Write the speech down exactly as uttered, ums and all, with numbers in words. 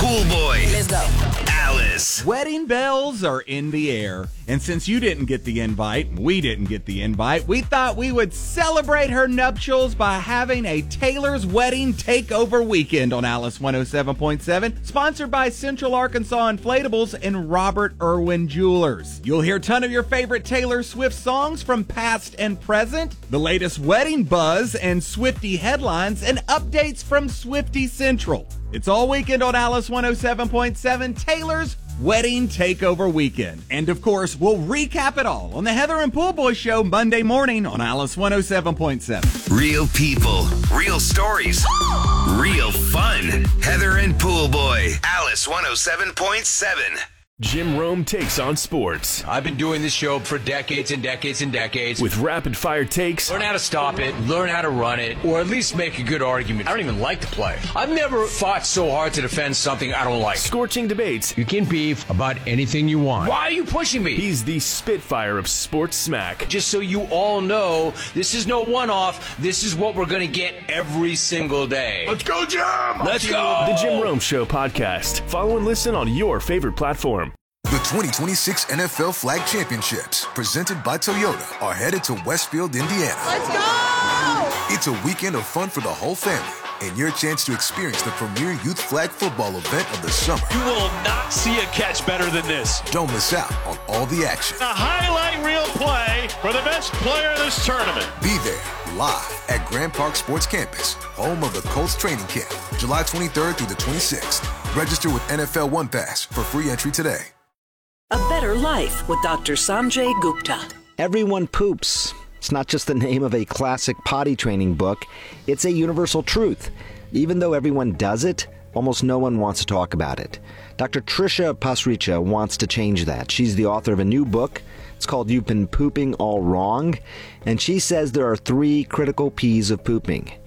Pool Boy. Let's go. Alice. Wedding bells are in the air, and since you didn't get the invite, we didn't get the invite, we thought we would celebrate her nuptials by having a Taylor's Wedding Takeover Weekend on Alice one oh seven point seven, sponsored by Central Arkansas Inflatables and Robert Irwin Jewelers. You'll hear a ton of your favorite Taylor Swift songs from past and present, the latest wedding buzz and Swiftie headlines, and updates from Swiftie Central. It's all weekend on Alice one oh seven point seven, Taylor's Wedding Takeover Weekend. And of course, we'll recap it all on the Heather and Pool Boy Show Monday morning on Alice one oh seven point seven. Real people, real stories, real fun. Heather and Pool Boy. Alice one oh seven point seven. Jim Rome takes on sports. I've been doing this show for decades and decades and decades. With rapid-fire takes. Learn how to stop it, learn how to run it, or at least make a good argument. I don't even like the play. I've never fought so hard to defend something I don't like. Scorching debates. You can beef about anything you want. Why are you pushing me? He's the Spitfire of sports smack. Just so you all know, this is no one-off. This is what we're going to get every single day. Let's go, Jim! Let's go! The Jim Rome Show podcast. Follow and listen on your favorite platform. The twenty twenty-six N F L Flag Championships, presented by Toyota, are headed to Westfield, Indiana. Let's go! It's a weekend of fun for the whole family and your chance to experience the premier youth flag football event of the summer. You will not see a catch better than this. Don't miss out on all the action. A highlight reel play for the best player of this tournament. Be there live at Grand Park Sports Campus, home of the Colts training camp, July twenty-third through the twenty-sixth. Register with N F L One Pass for free entry today. A Better Life with Doctor Sanjay Gupta. Everyone poops. It's not just the name of a classic potty training book. It's a universal truth. Even though everyone does it, almost no one wants to talk about it. Doctor Trisha Pasricha wants to change that. She's the author of a new book. It's called You've Been Pooping All Wrong. And she says there are three critical P's of pooping.